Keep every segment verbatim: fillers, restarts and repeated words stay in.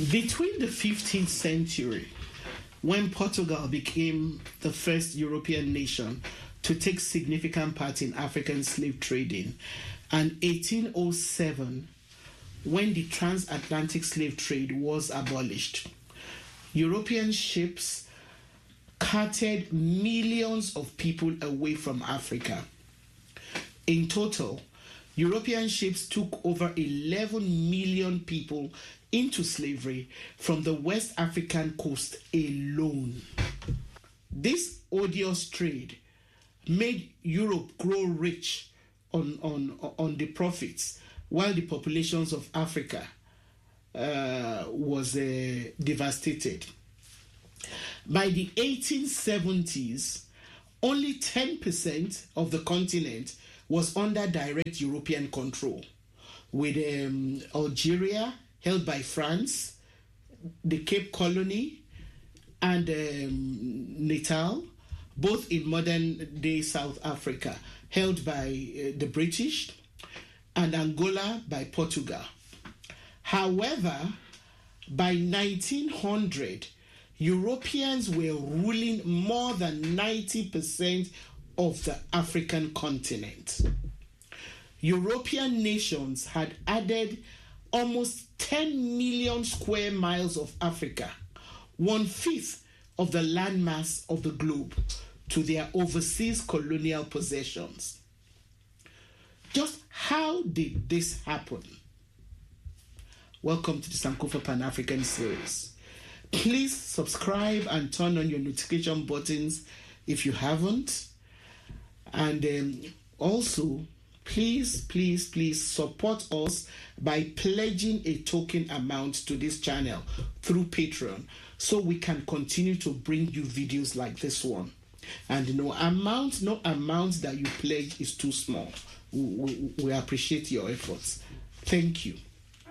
Between the fifteenth century, when Portugal became the first European nation to take significant part in African slave trading, and eighteen oh seven, when the transatlantic slave trade was abolished, European ships carted millions of people away from Africa. In total, European ships took over eleven million people into slavery from the West African coast alone. This odious trade made Europe grow rich on, on, on the profits, while the populations of Africa uh, was uh, devastated. By the eighteen seventies, only ten percent of the continent was under direct European control, with um, Algeria held by France, the Cape Colony, and um, Natal, both in modern-day South Africa, held by uh, the British, and Angola by Portugal. However, by nineteen hundred, Europeans were ruling more than ninety percent of the African continent. European nations had added almost ten million square miles of Africa, one-fifth of the landmass of the globe, to their overseas colonial possessions. Just how did this happen? Welcome to the Sankofa Pan-African series. Please subscribe and turn on your notification buttons if you haven't. And um, also, please, please, please support us by pledging a token amount to this channel through Patreon, so we can continue to bring you videos like this one. And no amount, no amount that you pledge is too small. We, we, we appreciate your efforts. Thank you.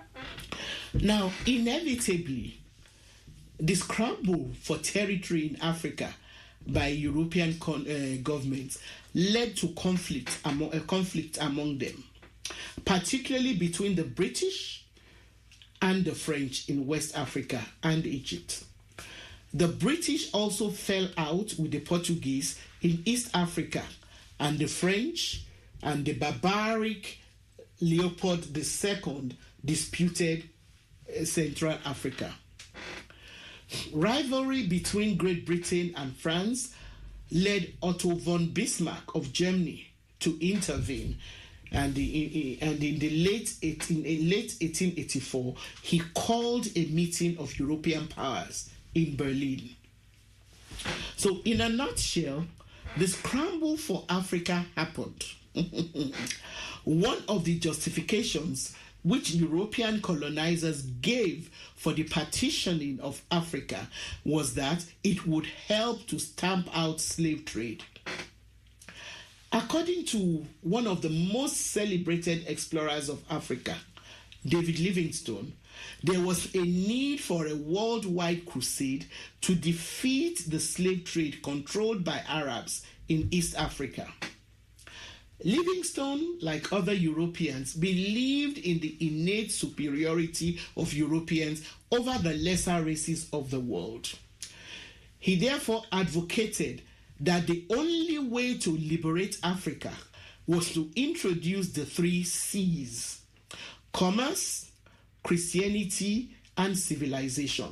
Now, inevitably, the scramble for territory in Africa by European con- uh, governments led to conflict among, uh, conflict among them, particularly between the British and the French in West Africa and Egypt. The British also fell out with the Portuguese in East Africa, and the French and the barbaric Leopold the Second disputed uh, Central Africa. Rivalry between Great Britain and France led Otto von Bismarck of Germany to intervene, and, the, and in the late, eighteen, in late eighteen eighty-four, he called a meeting of European powers in Berlin. So, in a nutshell, the scramble for Africa happened. One of the justifications which European colonizers gave for the partitioning of Africa was that it would help to stamp out slave trade. According to one of the most celebrated explorers of Africa, David Livingstone, there was a need for a worldwide crusade to defeat the slave trade controlled by Arabs in East Africa. Livingstone, like other Europeans, believed in the innate superiority of Europeans over the lesser races of the world. He therefore advocated that the only way to liberate Africa was to introduce the three C's: commerce, Christianity, and civilization.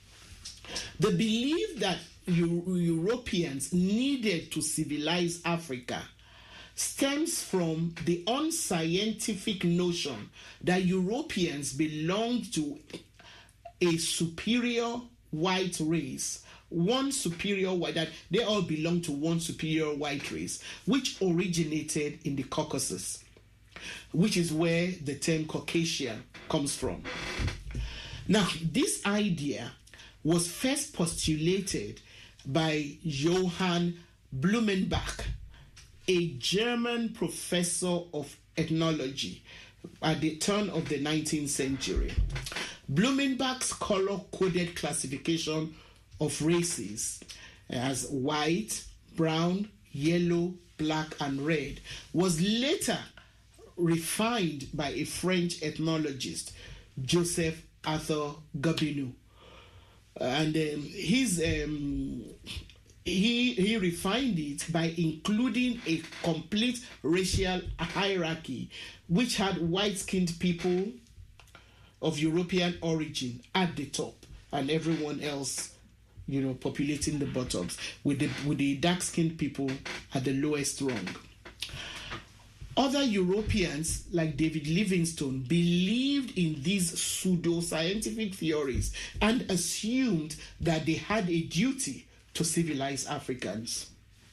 The belief that Euro- Europeans needed to civilize Africa stems from the unscientific notion that Europeans belonged to a superior white race, one superior white, that they all belong to one superior white race, which originated in the Caucasus, which is where the term Caucasian comes from. Now, this idea was first postulated by Johann Blumenbach, a German professor of ethnology at the turn of the nineteenth century. Blumenbach's color-coded classification of races as white, brown, yellow, black, and red was later refined by a French ethnologist, Joseph Arthur Gabinu. And um, his um, he he refined it by including a complete racial hierarchy, which had white-skinned people of European origin at the top, and everyone else, you know, populating the bottoms, with the with the dark-skinned people at the lowest rung. Other Europeans, like David Livingstone, believed in these pseudo-scientific theories and assumed that they had a duty to civilize Africans.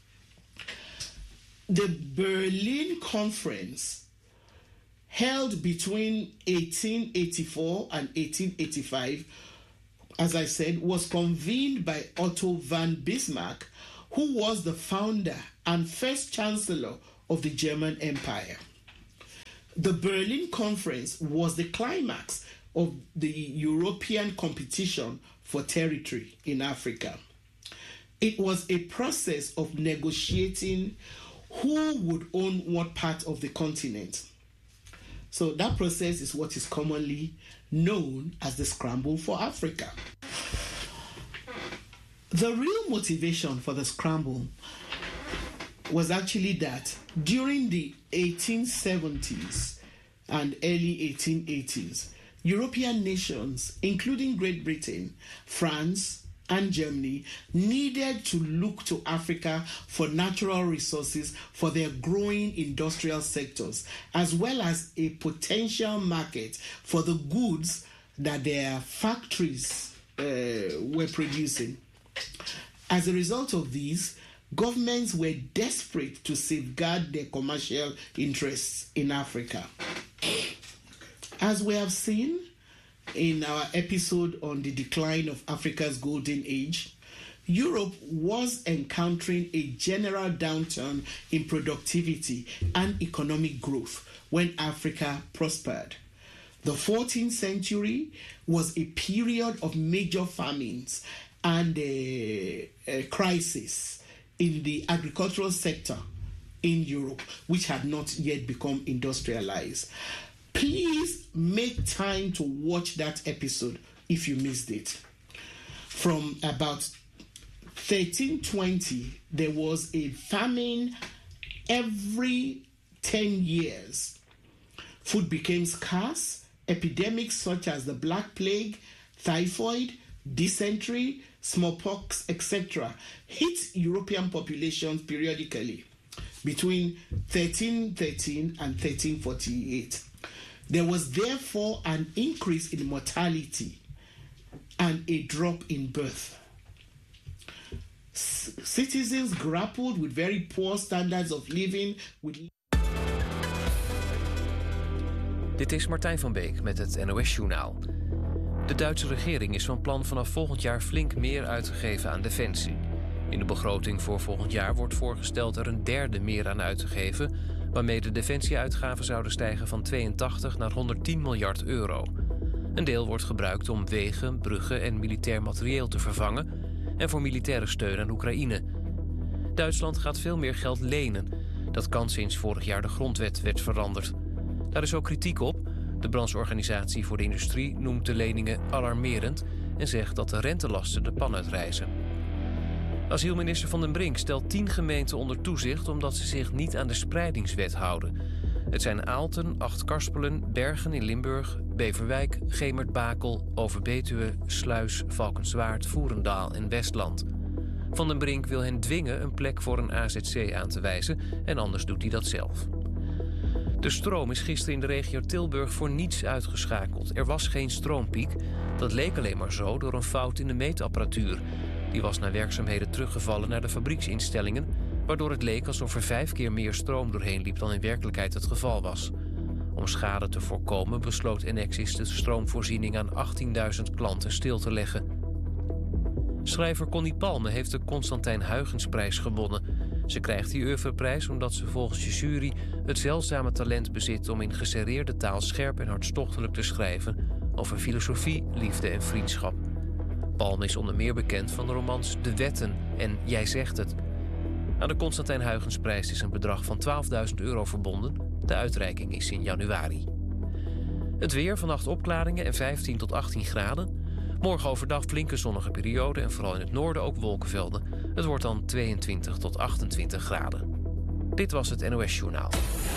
The Berlin Conference, held between eighteen eighty-four and eighteen eighty-five, as I said, was convened by Otto von Bismarck, who was the founder and first chancellor of the German Empire. The Berlin Conference was the climax of the European competition for territory in Africa. It was a process of negotiating who would own what part of the continent. So that process is what is commonly known as the Scramble for Africa. The real motivation for the scramble was actually that during the eighteen seventies and early eighteen eighties, European nations, including Great Britain, France, and Germany, needed to look to Africa for natural resources for their growing industrial sectors, as well as a potential market for the goods that their factories uh, were producing. As a result of these, governments were desperate to safeguard their commercial interests in Africa. As we have seen in our episode on the decline of Africa's golden age, Europe was encountering a general downturn in productivity and economic growth when Africa prospered. The fourteenth century was a period of major famines and a, a crisis in the agricultural sector in Europe, which had not yet become industrialized. Please make time to watch that episode if you missed it. From about thirteen twenty, there was a famine every ten years. Food became scarce. Epidemics such as the Black Plague, typhoid, dysentery, smallpox, et cetera hit European populations periodically between thirteen thirteen and thirteen forty-eight. There was therefore an increase in mortality and a drop in birth. C- citizens grappled with very poor standards of living. With... Dit is Martijn van Beek met het N O S-journaal. De Duitse regering is van plan vanaf volgend jaar flink meer uit te geven aan defensie. In de begroting voor volgend jaar wordt voorgesteld er een derde meer aan uit te geven, waarmee de defensieuitgaven zouden stijgen van tweeëntachtig naar honderdtien miljard euro. Een deel wordt gebruikt om wegen, bruggen en militair materieel te vervangen en voor militaire steun aan Oekraïne. Duitsland gaat veel meer geld lenen. Dat kan sinds vorig jaar de grondwet werd veranderd. Daar is ook kritiek op. De brancheorganisatie voor de industrie noemt de leningen alarmerend en zegt dat de rentelasten de pan uitreizen. Asielminister Van den Brink stelt tien gemeenten onder toezicht omdat ze zich niet aan de spreidingswet houden. Het zijn Aalten, Acht-Karspelen, Bergen in Limburg, Beverwijk, Gemert-Bakel, Overbetuwe, Sluis, Valkenswaard, Voerendaal en Westland. Van den Brink wil hen dwingen een plek voor een A Z C aan te wijzen en anders doet hij dat zelf. De stroom is gisteren in de regio Tilburg voor niets uitgeschakeld. Er was geen stroompiek. Dat leek alleen maar zo door een fout in de meetapparatuur. Die was na werkzaamheden teruggevallen naar de fabrieksinstellingen, waardoor het leek alsof er vijf keer meer stroom doorheen liep dan in werkelijkheid het geval was. Om schade te voorkomen besloot Enexis de stroomvoorziening aan achttienduizend klanten stil te leggen. Schrijver Connie Palme heeft de Constantijn Huygensprijs gewonnen. Ze krijgt die oeuvreprijs omdat ze volgens de jury het zeldzame talent bezit om in geserreerde taal scherp en hartstochtelijk te schrijven over filosofie, liefde en vriendschap. Palme is onder meer bekend van de romans De Wetten en Jij zegt het. Aan de Constantijn Huygensprijs is een bedrag van twaalfduizend euro verbonden. De uitreiking is in januari. Het weer, vannacht opklaringen en vijftien tot achttien graden. Morgen overdag flinke zonnige periode en vooral in het noorden ook wolkenvelden. Het wordt dan tweeëntwintig tot achtentwintig graden. Dit was het N O S Journaal.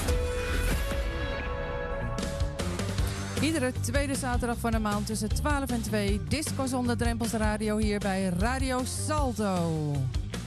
Iedere tweede zaterdag van de maand tussen twaalf en twee... Disco zonder drempels radio hier bij Radio Salto.